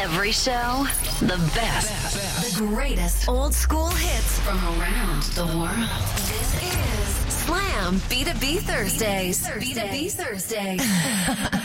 Every show, the best, the greatest old school hits from around the world. This is Slam B2B Thursdays. B2B Thursdays.